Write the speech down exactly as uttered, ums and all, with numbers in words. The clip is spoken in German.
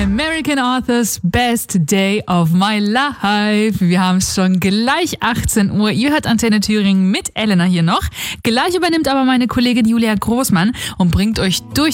American Authors Best Day of My Life. Wir haben es schon gleich achtzehn Uhr. Ihr hört Antenne Thüringen mit Elena hier noch. Gleich übernimmt aber meine Kollegin Julia Großmann und bringt euch durch